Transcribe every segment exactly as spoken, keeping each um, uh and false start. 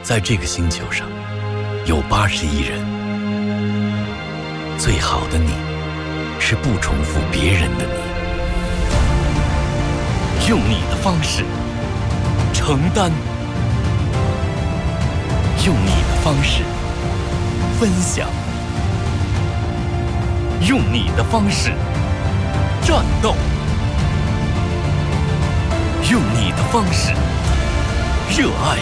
在这个星球上有八十亿人，最好的你是不重复别人的你，用你的方式承担，用你的方式分享，用你的方式战斗，用你的方式热爱，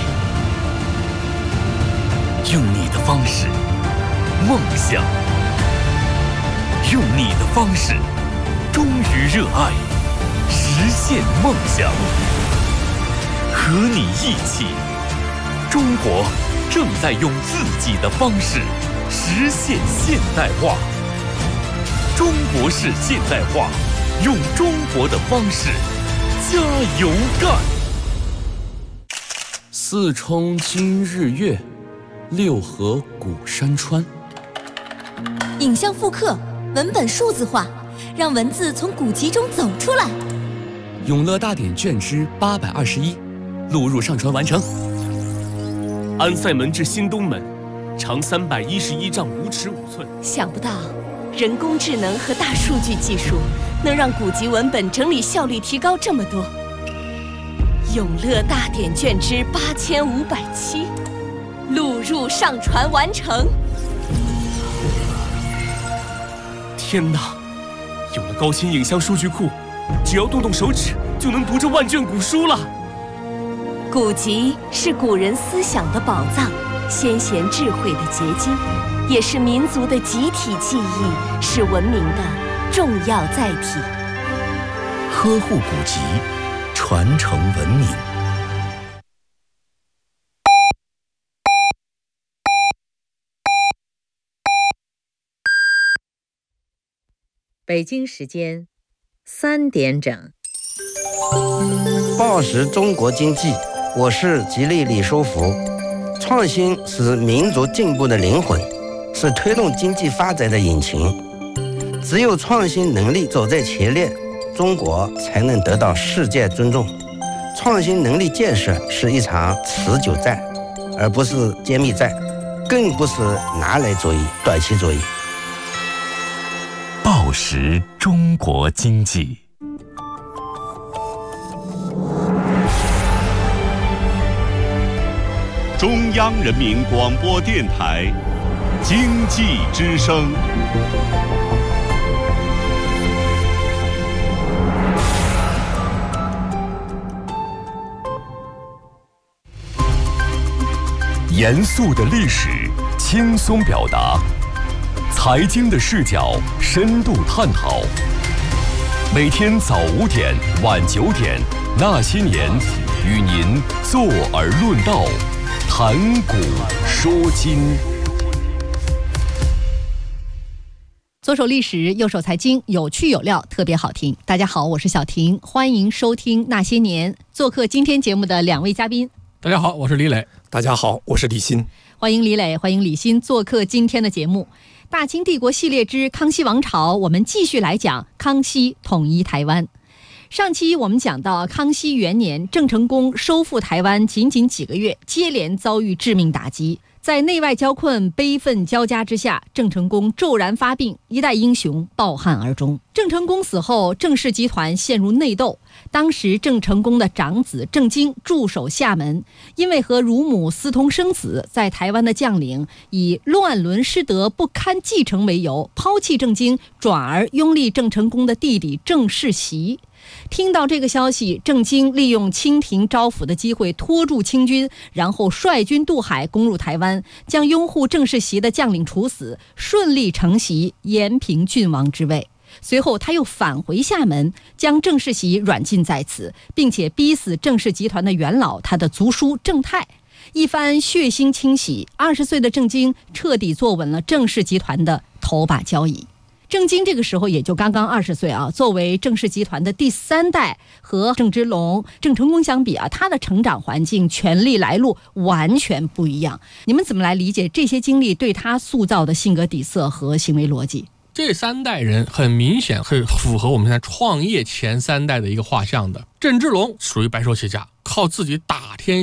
用你的方式梦想，用你的方式忠于热爱，实现梦想。和你一起，中国正在用自己的方式实现现代化。中国式现代化，用中国的方式加油干。四冲今日月，六合古山川。 影像复刻，文本数字化，让文字从古籍中走出来。 永乐大典卷之八百二十一，录入上传完成。 安塞门至新东门，长三百一十一丈五尺五寸。 想不到，人工智能和大数据技术能让古籍文本整理效率提高这么多。永乐大典卷之八千五百七，录入上传完成。 天哪！有了高清影像数据库，只要动动手指就能读这万卷古书了。 古籍是古人思想的宝藏，先贤智慧的结晶，也是民族的集体记忆，是文明的重要载体。 呵护古籍，传承文明。 北京时间三点整。 报时中国经济，我是吉利李书福。创新是民族进步的灵魂，是推动经济发展的引擎。只有创新能力走在前列，中国才能得到世界尊重。创新能力建设是一场持久战，而不是歼灭战，更不是拿来主义、短期主义。 报时中国经济。 中央人民广播电台经济之声。 严肃的历史，轻松表达；财经的视角，深度探讨。每天早五点、晚九点，那些年，与您坐而论道，谈古说今。 左手历史，右手财经，有趣有料，特别好听。大家好，我是小婷，欢迎收听《那些年》。做客今天节目的两位嘉宾， 大家好，我是李磊。 大家好，我是李欣。 欢迎李磊，欢迎李欣做客今天的节目。大清帝国系列之康熙王朝，我们继续来讲康熙统一台湾。上期我们讲到康熙元年，郑成功收复台湾仅仅几个月，接连遭遇致命打击，在内外交困、悲愤交加之下，郑成功骤然发病，一代英雄抱憾而终。郑成功死后，郑氏集团陷入内斗。当时郑成功的长子郑经驻守厦门，因为和乳母私通生子，在台湾的将领以乱伦失德不堪继承为由，抛弃郑经，转而拥立郑成功的弟弟郑世袭。听到这个消息，郑经利用清廷招抚的机会拖住清军，然后率军渡海攻入台湾，将拥护郑世袭的将领处死，顺利承袭延平郡王之位。随后他又返回厦门，将郑世袭软禁在此，并且逼死郑氏集团的元老，他的族叔郑泰。一番血腥清洗，二十岁的郑经彻底坐稳了郑氏集团的头把交椅。郑经这个时候也就刚刚二十岁啊，作为郑氏集团的第三代，和郑芝龙、郑成功相比啊，他的成长环境、权力来路完全不一样。你们怎么来理解这些经历对他塑造的性格底色和行为逻辑？ 这三代人很明显很符合我们现在创业前三代的一个画像的。郑芝龙属于白手起家，靠自己打天下，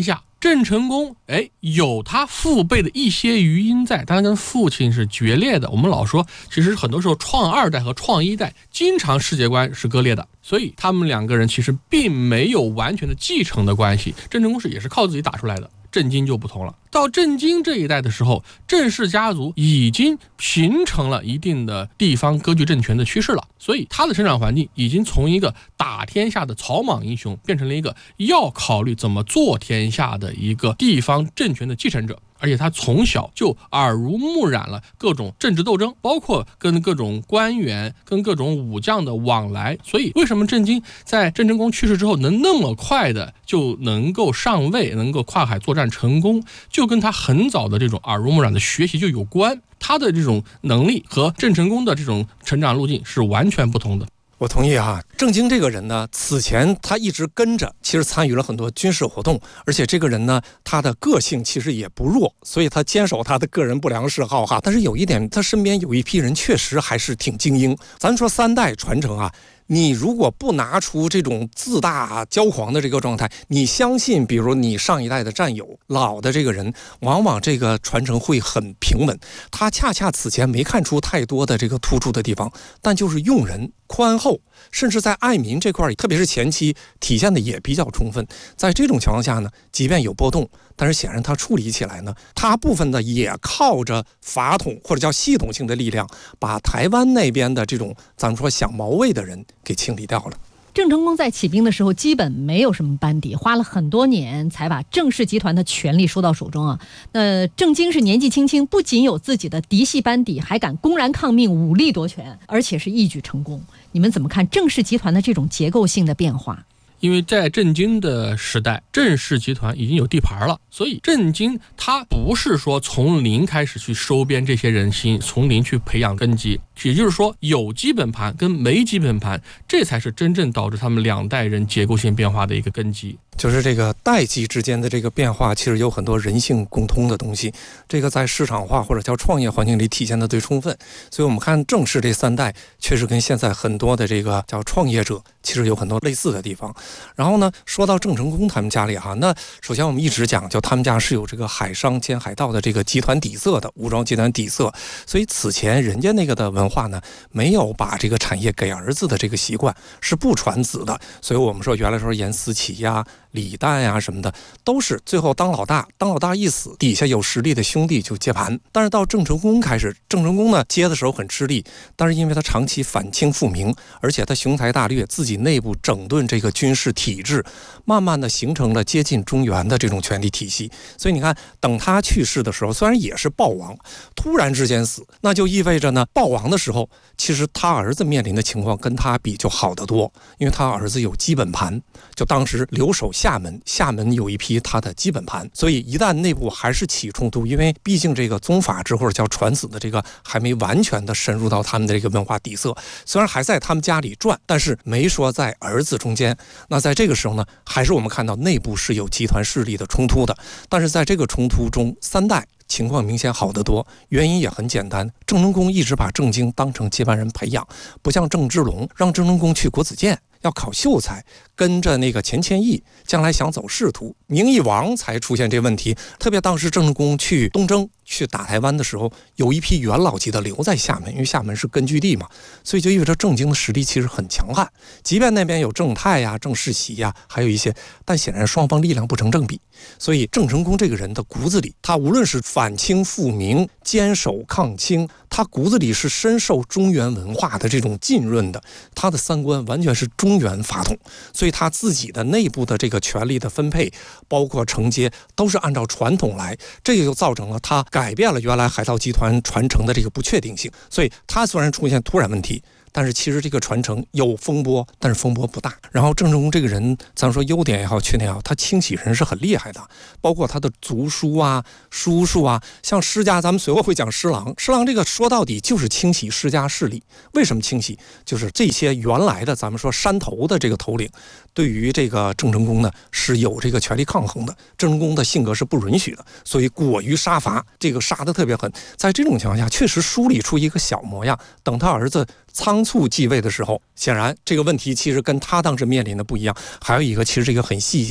郑成功哎，有他父辈的一些余荫在，但他跟父亲是决裂的。我们老说，其实很多时候创二代和创一代经常世界观是割裂的，所以他们两个人其实并没有完全的继承的关系。郑成功是也是靠自己打出来的。郑经就不同了，到郑经这一代的时候，郑氏家族已经形成了一定的地方割据政权的趋势了，所以他的成长环境已经从一个打天下的草莽英雄，变成了一个要考虑怎么做天下的一个地方政权的继承者。而且他从小就耳濡目染了各种政治斗争，包括跟各种官员、跟各种武将的往来。所以为什么郑经在郑成功去世之后能那么快的就能够上位，能够跨海作战成功，就跟他很早的这种耳濡目染的学习就有关。他的这种能力和郑成功的这种成长路径是完全不同的。 我同意哈，郑经这个人呢，此前他一直跟着，其实参与了很多军事活动，而且这个人呢，他的个性其实也不弱，所以他坚守他的个人不良嗜好哈。但是有一点，他身边有一批人确实还是挺精英。咱说三代传承啊，你如果不拿出这种自大骄狂的这个状态，你相信比如你上一代的战友老的这个人，往往这个传承会很平稳。他恰恰此前没看出太多的这个突出的地方，但就是用人宽厚，甚至在爱民这块，特别是前期体现的也比较充分。在这种情况下呢，即便有波动，但是显然他处理起来呢，他部分的也靠着法统或者叫系统性的力量，把台湾那边的这种咱们说想毛魏的人给清理掉了。 郑成功在起兵的时候基本没有什么班底，花了很多年才把郑氏集团的权力收到手中啊。那郑经是年纪轻轻，不仅有自己的嫡系班底，还敢公然抗命，武力夺权，而且是一举成功。你们怎么看郑氏集团的这种结构性的变化？ 因为在郑经的时代，郑氏集团已经有地盘了，所以郑经他不是说从零开始去收编这些人心，从零去培养根基，也就是说有基本盘跟没基本盘，这才是真正导致他们两代人结构性变化的一个根基。 就是这个代际之间的这个变化，其实有很多人性共通的东西，这个在市场化或者叫创业环境里体现的最充分。所以我们看郑氏这三代确实跟现在很多的这个叫创业者其实有很多类似的地方。然后呢，说到郑成功他们家里哈，那首先我们一直讲，就他们家是有这个海商兼海盗的这个集团底色的，武装集团底色，所以此前人家那个的文化呢，没有把这个产业给儿子的这个习惯，是不传子的。所以我们说原来说严思齐呀、李旦呀什么的，都是最后当老大，当老大一死，底下有实力的兄弟就接盘。但是到郑成功开始，郑成功呢接的时候很吃力，但是因为他长期反清复明，而且他雄才大略，自己内部整顿这个军事体制，慢慢的形成了接近中原的这种权力体系。所以你看，等他去世的时候，虽然也是暴亡，突然之间死，那就意味着呢，暴亡的时候，其实他儿子面临的情况跟他比就好得多，因为他儿子有基本盘，就当时留守厦门，厦门有一批他的基本盘，所以一旦内部还是起冲突，因为毕竟这个宗法制或者叫传子的这个还没完全的深入到他们的这个文化底色，虽然还在他们家里转，但是没说在儿子中间。那在这个时候呢，还是我们看到内部是有集团势力的冲突的，但是在这个冲突中，三代情况明显好得多，原因也很简单，郑成功一直把郑经当成接班人培养，不像郑芝龙让郑成功去国子监要考秀才，跟着那个钱谦益将来想走仕途，名义王才出现这问题。特别当时郑成功去东征去打台湾的时候，有一批元老级的留在厦门，因为厦门是根据地嘛，所以就意味着郑经的实力其实很强悍。即便那边有郑泰呀、郑世袭呀，还有一些，但显然双方力量不成正比。所以郑成功这个人的骨子里，他无论是反清复明、坚守抗清，他骨子里是深受中原文化的这种浸润的，他的三观完全是中原法统，所以他自己的内部的这个权力的分配，包括承接，都是按照传统来，这个就造成了他改变了原来海盗集团传承的这个不确定性。所以他虽然出现突然问题，但是其实这个传承有风波，但是风波不大。然后郑成功这个人，咱说优点也好，缺点也好，他清洗人是很厉害的，包括他的族叔啊、叔叔啊，像施家，咱们随后会讲施琅，施琅这个说到底就是清洗施家势力。为什么清洗？就是这些原来的咱们说山头的这个头领，对于这个郑成功呢是有这个权力抗衡的，郑成功的性格是不允许的，所以果于杀伐，这个杀得特别狠。在这种情况下，确实梳理出一个小模样。等他儿子仓促继位的时候，显然这个问题其实跟他当时面临的不一样。还有一个，其实这个很细节，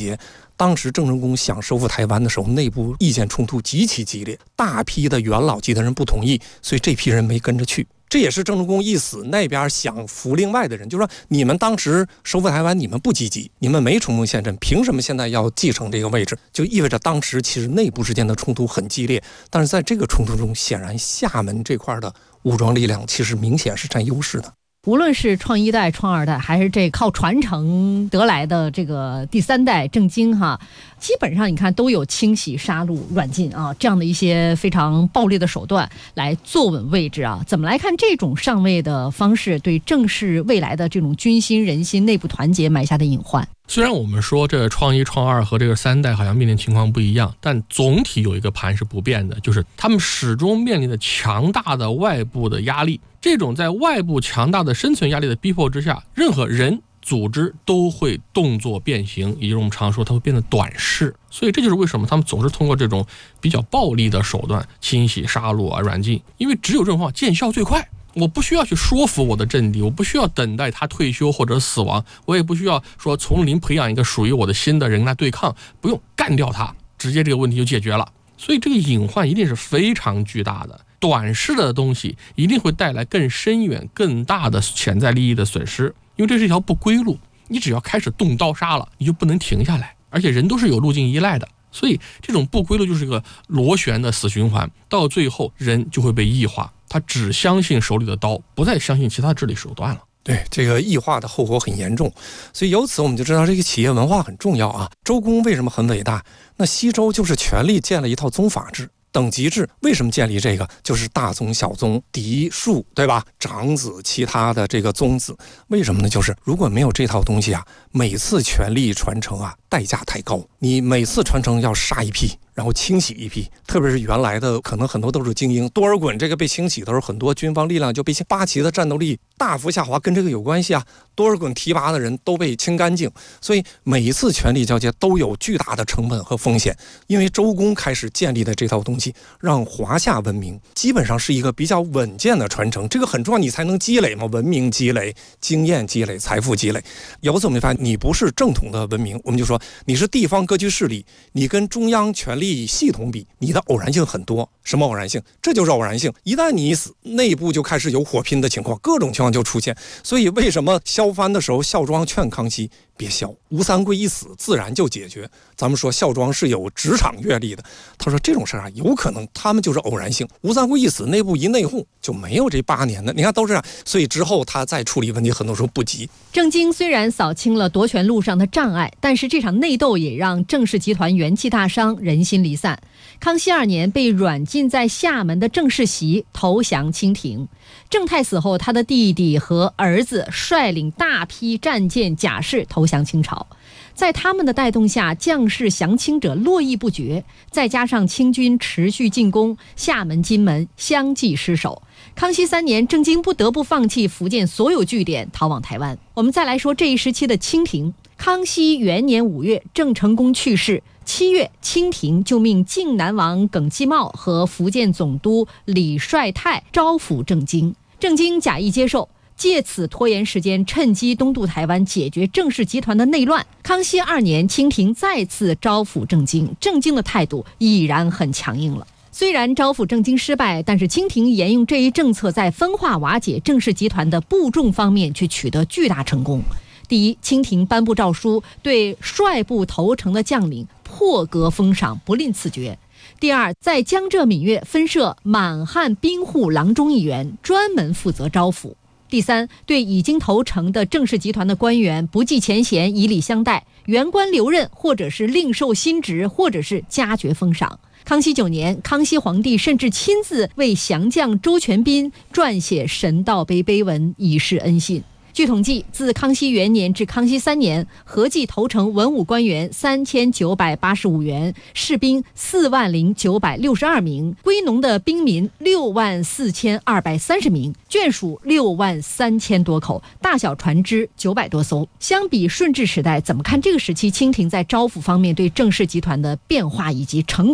当时郑成功想收复台湾的时候，内部意见冲突极其激烈，大批的元老级的人不同意，所以这批人没跟着去。这也是郑成功一死，那边想扶另外的人，就说你们当时收复台湾，你们不积极，你们没冲锋陷阵，凭什么现在要继承这个位置？就意味着当时其实内部之间的冲突很激烈。但是在这个冲突中，显然厦门这块的武装力量其实明显是占优势的。 无论是创一代、创二代，还是这靠传承得来的这个第三代郑经哈，基本上你看都有清洗、杀戮、软禁啊这样的一些非常暴力的手段来坐稳位置啊。怎么来看这种上位的方式对郑氏未来的这种军心、人心、内部团结埋下的隐患？ 虽然我们说这创一、创二和这个三代好像面临情况不一样，但总体有一个盘是不变的，就是他们始终面临着强大的外部的压力。这种在外部强大的生存压力的逼迫之下，任何人、组织都会动作变形，也就是我们常说它会变得短视。所以这就是为什么他们总是通过这种比较暴力的手段，清洗、杀戮啊、软禁，因为只有这种方法见效最快。我不需要去说服我的阵地，我不需要等待他退休或者死亡，我也不需要说从零培养一个属于我的新的人来对抗，不用干掉他，直接这个问题就解决了。所以这个隐患一定是非常巨大的，短视的东西一定会带来更深远、更大的潜在利益的损失，因为这是一条不归路，你只要开始动刀杀了，你就不能停下来，而且人都是有路径依赖的。所以这种不归路就是一个螺旋的死循环，到最后人就会被异化，他只相信手里的刀，不再相信其他的治理手段了。 对，这个异化的后果很严重，所以由此我们就知道这个企业文化很重要啊。周公为什么很伟大？那西周就是权力建了一套宗法制、等级制，为什么建立这个？就是大宗、小宗、嫡庶，对吧？长子、其他的这个宗子，为什么呢？就是如果没有这套东西啊，每次权力传承啊，代价太高，你每次传承要杀一批，然后清洗一批，特别是原来的可能很多都是精英，多尔衮这个被清洗的时候，很多军方力量就被清，八旗的战斗力大幅下滑，跟这个有关系啊。多尔衮提拔的人都被清干净，所以每一次权力交接都有巨大的成本和风险。因为周公开始建立的这套东西，让华夏文明基本上是一个比较稳健的传承，这个很重要，你才能积累嘛，文明积累、经验积累、财富积累。由此我们发现，你不是正统的文明，我们就说你是地方割据势力，你跟中央权力系统比，你的偶然性很多。什么偶然性？这就是偶然性。一旦你一死，内部就开始有火拼的情况，各种情况就出现。所以为什么萧藩的时候，孝庄劝康熙别消，吴三桂一死自然就解决。咱们说孝庄是有职场阅历的，他说这种事儿啊，有可能他们就是偶然性。吴三桂一死，内部一内讧，就没有这八年的，你看都是这样。所以之后他再处理问题，很多时候不急。 郑经虽然扫清了夺权路上的障碍，但是这场内斗也让郑氏集团元气大伤，人心离散。康熙二年，被软禁在厦门的郑世袭投降清廷。郑泰死后，他的弟弟和儿子率领大批战舰甲士投降清朝。在他们的带动下，将士降清者络绎不绝，再加上清军持续进攻，厦门、金门相继失守。康熙三年，郑经不得不放弃福建所有据点，逃往台湾。我们再来说这一时期的清廷。康熙元年五月，郑成功去世。七月，清廷就命靖南王耿继茂和福建总督李帅泰招抚郑经，郑经假意接受，借此拖延时间，趁机东渡台湾，解决郑氏集团的内乱。康熙二年，清廷再次招抚郑经，郑经的态度已然很强硬了。虽然招抚郑经失败，但是清廷沿用这一政策，在分化瓦解郑氏集团的部众方面却取得巨大成功。第一，清廷颁布诏书，对率部投诚的将领破格封赏，不吝赐爵。第二，在江浙闽粤分设满汉兵户郎中一员，专门负责招抚。第三，对已经投诚的郑氏集团的官员不计前嫌，以礼相待，原官留任，或者是另授新职，或者是加爵封赏。康熙九年，康熙皇帝甚至亲自为降将周全斌撰写神道碑碑文，以示恩信。据统计，自康熙元年至康熙三年，合计投诚文武官员三千九百八十五员，士兵四万零九百六十二名，归农的兵民六万四千二百三十名，眷属六万三千多口，大小船只九百多艘。相比顺治时代，怎么看这个时期清廷在招抚方面对郑氏集团的变化以及成果？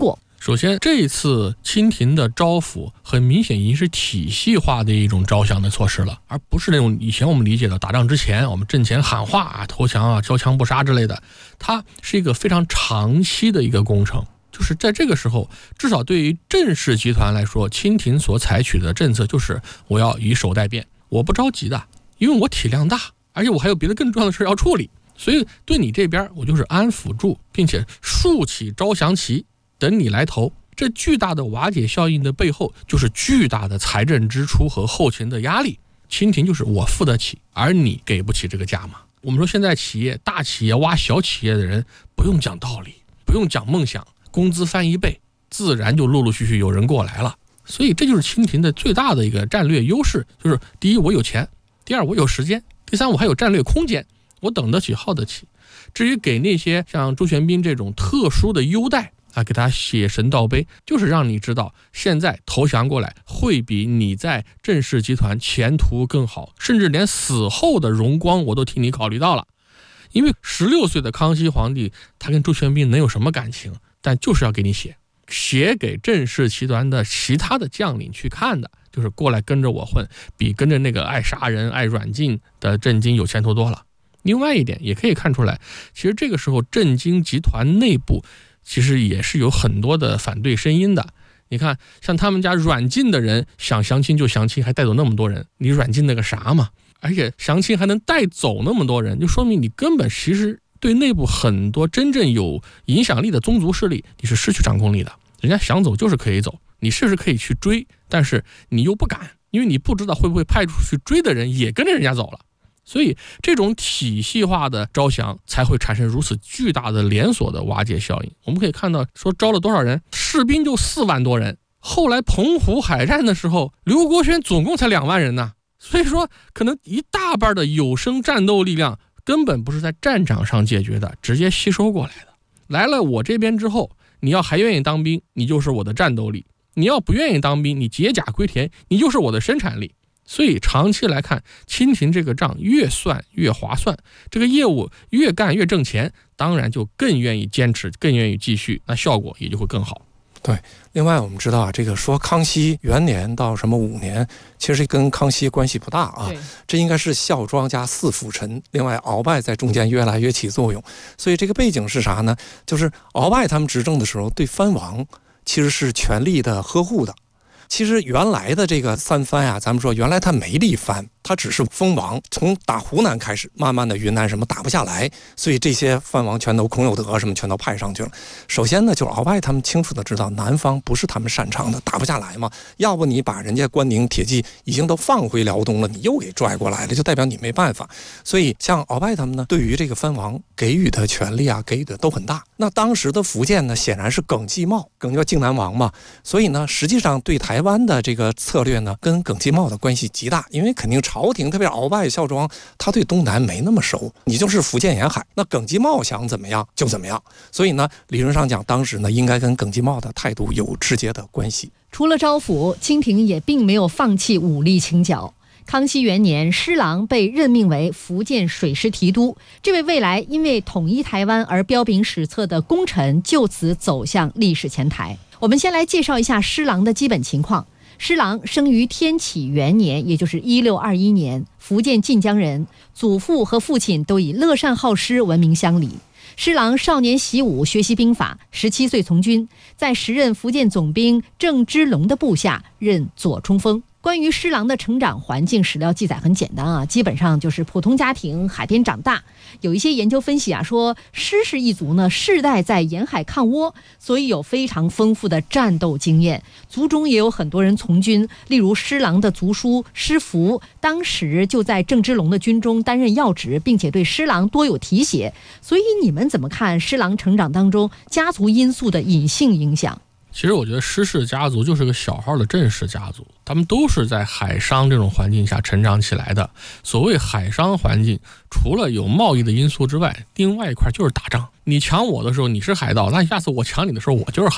首先，这一次清廷的招抚很明显已经是体系化的一种招降的措施了，而不是那种以前我们理解的打仗之前我们阵前喊话啊、投降啊、交枪不杀之类的。它是一个非常长期的一个工程，就是在这个时候，至少对于郑氏集团来说，清廷所采取的政策就是我要以守待变，我不着急的，因为我体量大，而且我还有别的更重要的事要处理，所以对你这边我就是安抚住，并且竖起招降旗，等你来投。这巨大的瓦解效应的背后，就是巨大的财政支出和后勤的压力。清廷就是我付得起，而你给不起这个价码。我们说现在企业大企业挖小企业的人，不用讲道理，不用讲梦想，工资翻一倍，自然就陆陆续续有人过来了。所以这就是清廷的最大的一个战略优势，就是第一我有钱，第二我有时间，第三我还有战略空间，我等得起耗得起。至于给那些像朱玄彬这种特殊的优待啊，给他写神道碑，就是让你知道现在投降过来会比你在郑氏集团前途更好，甚至连死后的荣光我都替你考虑到了。因为十六岁的康熙皇帝他跟朱玄彬能有什么感情，但就是要给你写写给郑氏集团的其他的将领去看的，就是过来跟着我混，比跟着那个爱杀人爱软禁的郑经有前途多了。另外一点也可以看出来，其实这个时候郑经集团内部其实也是有很多的反对声音的。你看像他们家软禁的人想降清就降清，还带走那么多人，你软禁那个啥嘛？而且降清还能带走那么多人，就说明你根本其实对内部很多真正有影响力的宗族势力你是失去掌控力的。人家想走就是可以走，你是不是可以去追，但是你又不敢，因为你不知道会不会派出去追的人也跟着人家走了。所以这种体系化的招降才会产生如此巨大的连锁的瓦解效应。我们可以看到说招了多少人，士兵就四万多人，后来澎湖海战的时候刘国轩总共才两万人呢。所以说可能一大半的有生战斗力量根本不是在战场上解决的，直接吸收过来的。来了我这边之后，你要还愿意当兵，你就是我的战斗力；你要不愿意当兵，你解甲归田，你就是我的生产力。所以长期来看，清廷这个账越算越划算，这个业务越干越挣钱，当然就更愿意坚持，更愿意继续，那效果也就会更好。 对，另外我们知道啊，这个说康熙元年到什么五年，其实跟康熙关系不大啊，这应该是孝庄加四辅臣，另外鳌拜在中间越来越起作用。所以这个背景是啥呢？就是鳌拜他们执政的时候，对藩王其实是全力的呵护的。其实原来的这个三藩啊，咱们说原来他没立藩，他只是封王，从打湖南开始，慢慢的云南什么打不下来，所以这些藩王全都孔有德什么全都派上去了。首先呢，就是鳌拜他们清楚的知道南方不是他们擅长的，打不下来嘛，要不你把人家关宁铁骑已经都放回辽东了，你又给拽过来了，就代表你没办法。所以像鳌拜他们呢，对于这个藩王给予的权力啊，给予的都很大。那当时的福建呢，显然是耿继茂，耿叫靖南王嘛，所以呢，实际上对台湾的这个策略呢，跟耿继茂的关系极大，因为肯定朝廷，特别是鳌拜、孝庄，他对东南没那么熟，你就是福建沿海，那耿继茂想怎么样就怎么样，所以呢，理论上讲，当时呢，应该跟耿继茂的态度有直接的关系。 除了招抚，清廷也并没有放弃武力清剿。康熙元年，施琅被任命为福建水师提督，这位未来因为统一台湾而彪炳史册的功臣就此走向历史前台。我们先来介绍一下施琅的基本情况。施琅生于天启元年，也就是一六二一年，福建晋江人，祖父和父亲都以乐善好施闻名乡里。施琅少年习武，学习兵法，十七岁从军，在时任福建总兵郑芝龙的部下任左冲锋。关于施琅的成长环境，史料记载很简单啊，基本上就是普通家庭，海边长大。有一些研究分析啊，说施氏一族呢，世代在沿海抗倭，所以有非常丰富的战斗经验。族中也有很多人从军，例如施琅的族叔施福，当时就在郑芝龙的军中担任要职，并且对施琅多有提携。所以你们怎么看施琅成长当中家族因素的隐性影响？ 其实我觉得施氏家族就是个小号的郑氏家族，他们都是在海商这种环境下成长起来的。所谓海商环境，除了有贸易的因素之外，另外一块就是打仗。你抢我的时候你是海盗，那下次我抢你的时候我就是海盗。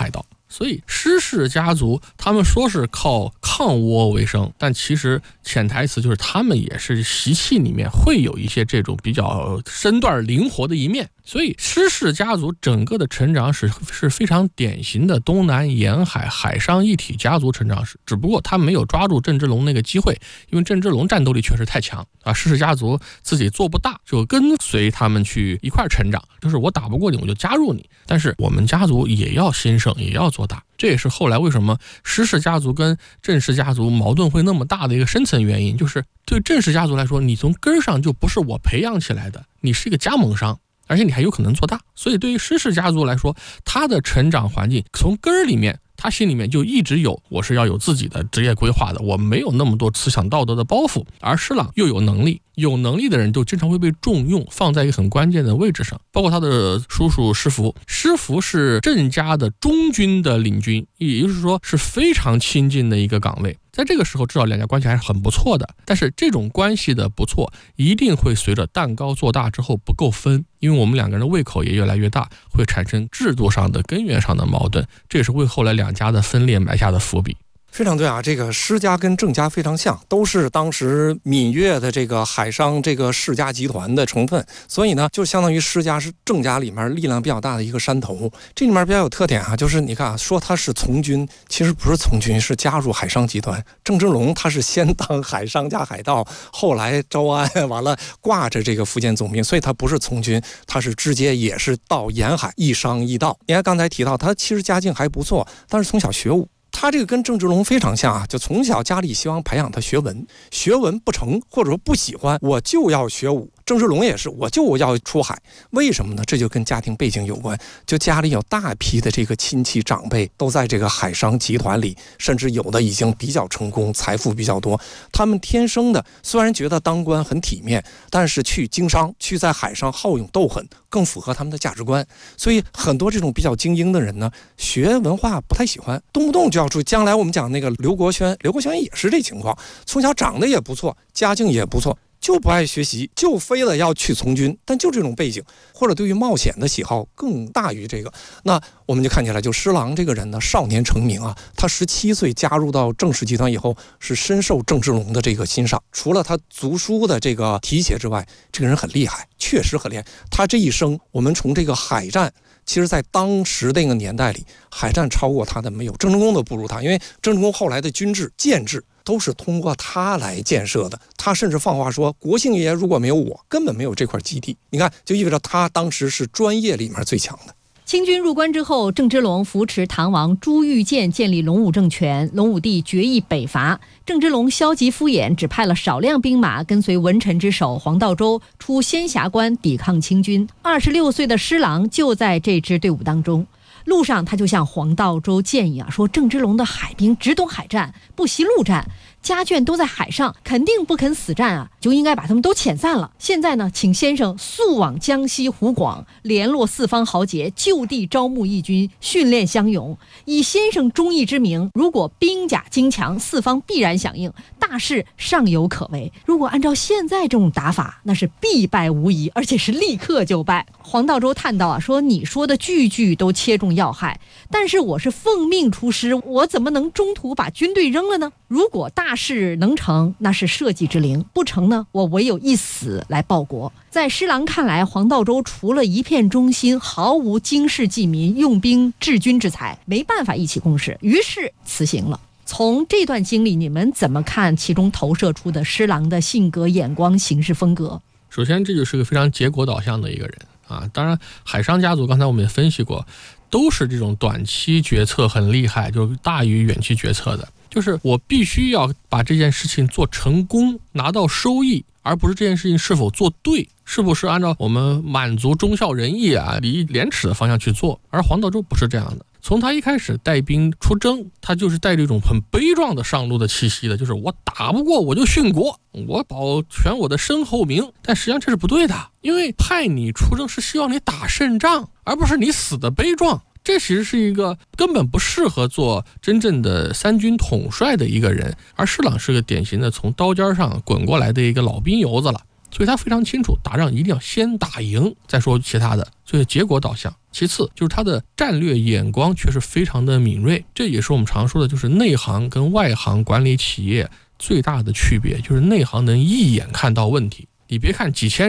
所以施氏家族他们说是靠抗倭为生，但其实潜台词就是他们也是习气里面会有一些这种比较身段灵活的一面。所以施氏家族整个的成长史是非常典型的东南沿海海商一体家族成长史，只不过他没有抓住郑芝龙那个机会，因为郑芝龙战斗力确实太强啊，施氏家族自己做不大，就跟随他们去一块成长，就是我打不过你我就加入你，但是我们家族也要兴盛，也要做大。这也是后来为什么施氏家族跟郑氏家族矛盾会那么大的一个深层原因，就是对郑氏家族来说，你从根上就不是我培养起来的，你是一个加盟商，而且你还有可能做大。所以对于施氏家族来说，他的成长环境从根儿里面，他心里面就一直有我是要有自己的职业规划的，我没有那么多思想道德的包袱。而施琅又有能力，有能力的人就经常会被重用，放在一个很关键的位置上。包括他的叔叔施福，施福是郑家的中军的领军，也就是说是非常亲近的一个岗位。在这个时候至少两家关系还是很不错的，但是这种关系的不错一定会随着蛋糕做大之后不够分，因为我们两个人的胃口也越来越大，会产生制度上的根源上的矛盾，这也是为后来两家的分裂埋下的伏笔。 非常对啊，这个施家跟郑家非常像，都是当时闽粤的这个海商这个世家集团的成分，所以呢，就相当于施家是郑家里面力量比较大的一个山头。这里面比较有特点啊，就是你看啊，说他是从军，其实不是从军，是加入海商集团。郑芝龙他是先当海商加海盗，后来招安完了挂着这个福建总兵，所以他不是从军，他是直接也是到沿海一商一盗。你看刚才提到他其实家境还不错，但是从小学武。他这个跟郑芝龙非常像啊，就从小家里希望培养他学文，学文不成或者说不喜欢，我就要学武。郑芝龙也是，我就要出海，为什么呢？这就跟家庭背景有关，就家里有大批的这个亲戚长辈都在这个海商集团里，甚至有的已经比较成功，财富比较多。他们天生的虽然觉得当官很体面，但是去经商，去在海上好勇斗狠，更符合他们的价值观。所以很多这种比较精英的人呢，学文化不太喜欢，动不动就要出。将来我们讲那个刘国轩，刘国轩也是这情况，从小长得也不错，家境也不错，就不爱学习，就非得要去从军。但就这种背景，或者对于冒险的喜好更大于这个，那我们就看起来，就施琅这个人呢，少年成名啊，他十七岁加入到郑氏集团以后，是深受郑芝龙的这个欣赏。除了他读书的这个提携之外，这个人很厉害，确实很厉害。他这一生，我们从这个海战，其实在当时那个年代里，海战超过他的没有，郑成功都不如他，因为郑成功后来的军制建制都是通过他来建设的。他甚至放话说，国姓爷如果没有我，根本没有这块基地。你看，就意味着他当时是专业里面最强的。 清军入关之后，郑芝龙扶持唐王朱玉建建立隆武政权，隆武帝决意北伐。郑芝龙消极敷衍，只派了少量兵马跟随文臣之首黄道周出仙霞关抵抗清军。二十六岁的施琅就在这支队伍当中。路上他就向黄道周建议啊，说郑芝龙的海兵只懂海战，不习陆战，家眷都在海上，肯定不肯死战啊，就应该把他们都遣散了。现在呢，请先生速往江西湖广，联络四方豪杰，就地招募义军，训练乡勇。以先生忠义之名，如果兵甲精强，四方必然响应，大事尚有可为。如果按照现在这种打法，那是必败无疑，而且是立刻就败。黄道周叹道啊，说你说的句句都切中要害，但是我是奉命出师，我怎么能中途把军队扔了呢？如果大事能成，那是社稷之灵；不成呢，我唯有一死来报国。在施琅看来，黄道周除了一片忠心，毫无经世济民、用兵治军之才，没办法一起共事，于是辞行了。从这段经历，你们怎么看其中投射出的施琅的性格、眼光、行事风格？ 首先，这就是个非常结果导向的一个人啊。当然，海商家族刚才我们也分析过，都是这种短期决策很厉害，就是大于远期决策的。就是我必须要把这件事情做成功，拿到收益，而不是这件事情是否做对，是不是按照我们满足忠孝仁义啊、礼义廉耻的方向去做。而黄道周不是这样的，从他一开始带兵出征，他就是带着一种很悲壮的上路的气息的，就是我打不过我就殉国，我保全我的身后名。但实际上这是不对的，因为派你出征是希望你打胜仗，而不是你死的悲壮。这其实是一个根本不适合做真正的三军统帅的一个人，而施琅是个典型的从刀尖上滚过来的一个老兵油子了，所以他非常清楚打仗一定要先打赢再说其他的，所以结果导向。 其次就是他的战略眼光确实非常的敏锐，这也是我们常说的，就是内行跟外行管理企业最大的区别，就是内行能一眼看到问题。你别看几千